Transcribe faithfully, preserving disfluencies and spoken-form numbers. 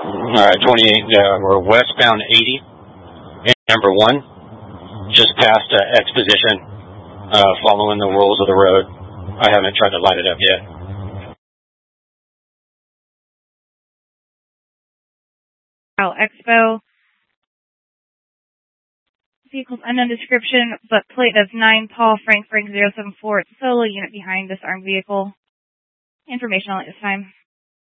Alright, twenty-eight, uh, we're westbound eighty, number one, just past uh, Exposition, uh, following the rules of the road. I haven't tried to light it up yet. Oh, Expo. Vehicle's unknown description, but plate of nine Paul Frank Frank zero seven four. It's a solo unit behind this armed vehicle. Information on it this time.